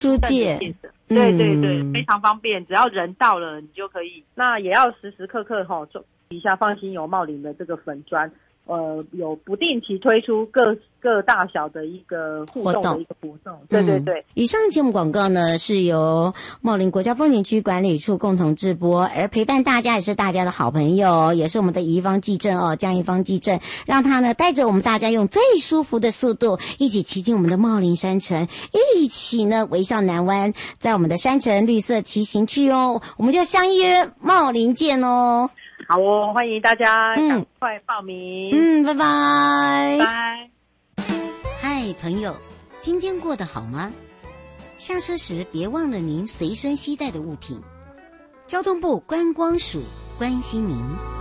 租借。 对对对，非常方便，只要人到了你就可以。那也要时时刻刻注意一下放心游茂林的这个粉专，有不定期推出各大小的一个互动的一个活动。对对对。 以上节目广告呢是由茂林国家风景区管理处共同制播，而陪伴大家也是大家的好朋友，也是我们的宜芳纪政江宜芳纪政，让他呢带着我们大家用最舒服的速度一起骑进我们的茂林山城，一起呢微笑南湾，在我们的山城绿色骑行区哦，我们就相约茂林见哦。 好哦，欢迎大家赶快报名。 拜拜。 拜。 嗨，朋友，今天过得好吗？下车时别忘了您随身携带的物品。交通部观光署关心您。